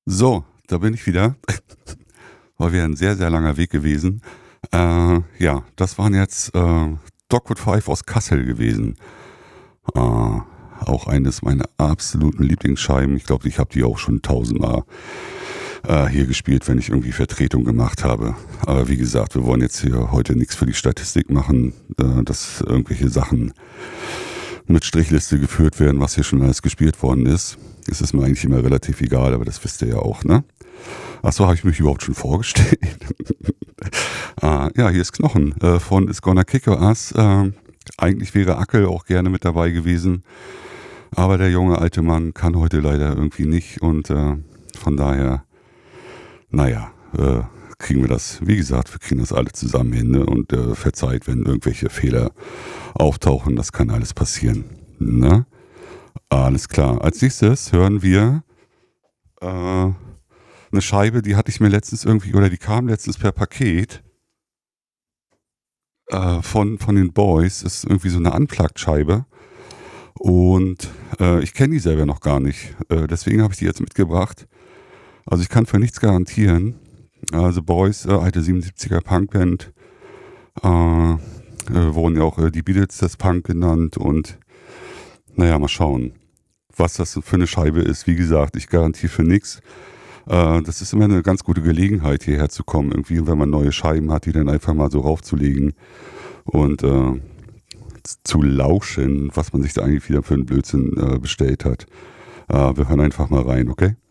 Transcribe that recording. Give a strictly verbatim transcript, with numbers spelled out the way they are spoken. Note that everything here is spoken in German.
So, da bin ich wieder. War wieder ein sehr, sehr langer Weg gewesen. Äh, ja, das waren jetzt äh, Dogwood Five aus Kassel gewesen. Äh, auch eines meiner absoluten Lieblingsscheiben. Ich glaube, ich habe die auch schon tausendmal äh, hier gespielt, wenn ich irgendwie Vertretung gemacht habe. Aber wie gesagt, wir wollen jetzt hier heute nichts für die Statistik machen, äh, dass irgendwelche Sachen mit Strichliste geführt werden, was hier schon alles gespielt worden ist. Es ist mir eigentlich immer relativ egal, aber das wisst ihr ja auch, ne? Achso, habe ich mich überhaupt schon vorgestellt? ah, ja, hier ist Knochen äh, von Is Gonna Kick Your Ass. Äh, eigentlich wäre Ackel auch gerne mit dabei gewesen, aber der junge alte Mann kann heute leider irgendwie nicht und äh, von daher, naja, äh, kriegen wir das, wie gesagt, wir kriegen das alle zusammen hin, ne? Und äh, verzeiht, wenn irgendwelche Fehler auftauchen, das kann alles passieren, ne? Alles klar. Als nächstes hören wir äh, eine Scheibe, die hatte ich mir letztens irgendwie, oder die kam letztens per Paket äh, von, von den Boys. Das ist irgendwie so eine Unplugged-Scheibe. Und äh, ich kenne die selber noch gar nicht. Äh, deswegen habe ich die jetzt mitgebracht. Also ich kann für nichts garantieren. Also Boys, äh, alte siebenundsiebziger Punkband, äh, äh, wurden ja auch äh, die Beatles des Punk genannt. Und naja, mal schauen, was das für eine Scheibe ist. Wie gesagt, ich garantiere für nichts. Äh, das ist immer eine ganz gute Gelegenheit, hierher zu kommen. Irgendwie, wenn man neue Scheiben hat, die dann einfach mal so raufzulegen und äh, zu lauschen, was man sich da eigentlich wieder für einen Blödsinn äh, bestellt hat. Äh, wir hören einfach mal rein, okay?